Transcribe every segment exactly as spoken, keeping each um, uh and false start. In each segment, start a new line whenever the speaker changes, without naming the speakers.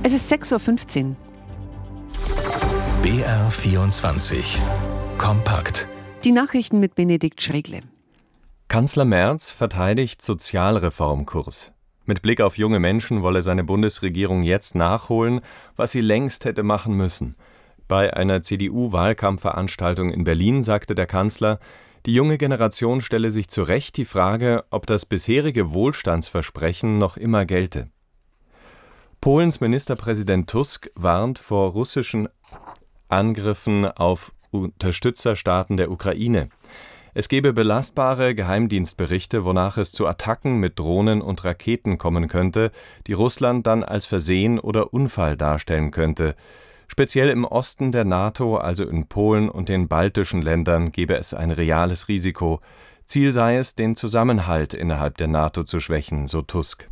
Es ist sechs Uhr fünfzehn.
B R vierundzwanzig. Kompakt.
Die Nachrichten mit Benedikt Schregle.
Kanzler Merz verteidigt Sozialreformkurs. Mit Blick auf junge Menschen wolle seine Bundesregierung jetzt nachholen, was sie längst hätte machen müssen. Bei einer C D U-Wahlkampfveranstaltung in Berlin sagte der Kanzler, die junge Generation stelle sich zu Recht die Frage, ob das bisherige Wohlstandsversprechen noch immer gelte. Polens Ministerpräsident Tusk warnt vor russischen Angriffen auf Unterstützerstaaten der Ukraine. Es gebe belastbare Geheimdienstberichte, wonach es zu Attacken mit Drohnen und Raketen kommen könnte, die Russland dann als Versehen oder Unfall darstellen könnte. Speziell im Osten der NATO, also in Polen und den baltischen Ländern, gebe es ein reales Risiko. Ziel sei es, den Zusammenhalt innerhalb der NATO zu schwächen, so Tusk.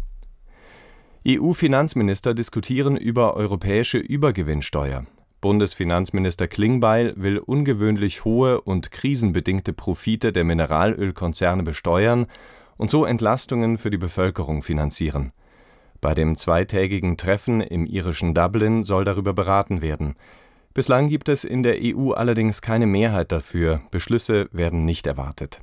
E U-Finanzminister diskutieren über europäische Übergewinnsteuer. Bundesfinanzminister Klingbeil will ungewöhnlich hohe und krisenbedingte Profite der Mineralölkonzerne besteuern und so Entlastungen für die Bevölkerung finanzieren. Bei dem zweitägigen Treffen im irischen Dublin soll darüber beraten werden. Bislang gibt es in der E U allerdings keine Mehrheit dafür. Beschlüsse werden nicht erwartet.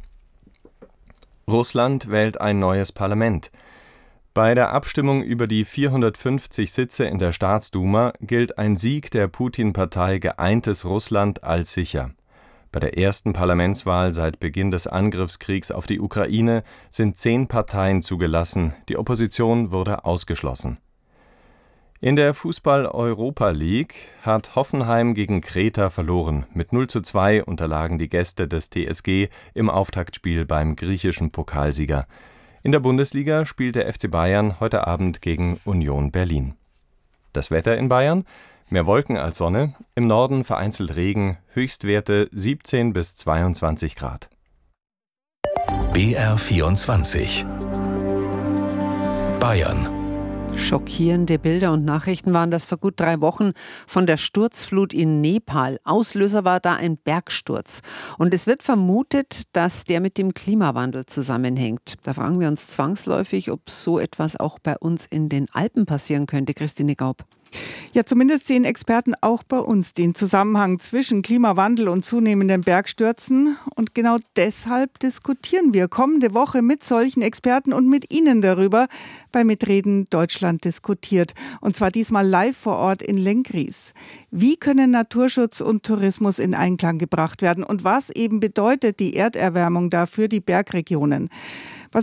Russland wählt ein neues Parlament. Bei der Abstimmung über die vierhundertfünfzig Sitze in der Staatsduma gilt ein Sieg der Putin-Partei Geeintes Russland als sicher. Bei der ersten Parlamentswahl seit Beginn des Angriffskriegs auf die Ukraine sind zehn Parteien zugelassen, die Opposition wurde ausgeschlossen. In der Fußball-Europa League hat Hoffenheim gegen Kreta verloren. Mit null zu zwei unterlagen die Gäste des T S G im Auftaktspiel beim griechischen Pokalsieger. In der Bundesliga spielt der F C Bayern heute Abend gegen Union Berlin. Das Wetter in Bayern? Mehr Wolken als Sonne, im Norden vereinzelt Regen, Höchstwerte siebzehn bis zweiundzwanzig Grad.
B R vierundzwanzig. Bayern.
Schockierende Bilder und Nachrichten waren das vor gut drei Wochen von der Sturzflut in Nepal. Auslöser war da ein Bergsturz. Und es wird vermutet, dass der mit dem Klimawandel zusammenhängt. Da fragen wir uns zwangsläufig, ob so etwas auch bei uns in den Alpen passieren könnte. Christine Gaub.
Ja, zumindest sehen Experten auch bei uns den Zusammenhang zwischen Klimawandel und zunehmenden Bergstürzen. Und genau deshalb diskutieren wir kommende Woche mit solchen Experten und mit Ihnen darüber bei Mitreden Deutschland diskutiert. Und zwar diesmal live vor Ort in Lenggries. Wie können Naturschutz und Tourismus in Einklang gebracht werden? Und was eben bedeutet die Erderwärmung da für die Bergregionen?